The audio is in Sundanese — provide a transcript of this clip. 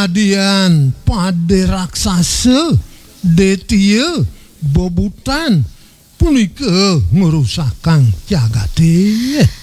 kadadian pade raksasa detia bobutan punika ngerusakan jagate